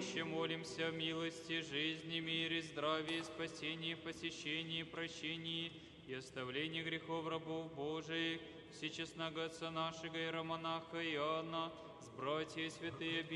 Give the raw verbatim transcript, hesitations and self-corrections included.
еще молимся о милости, жизни, мире, здравии, спасении, посещении, прощении и оставлении грехов рабов Божиих, всечестного Отца нашего иеромонаха Иоанна, с братьями святые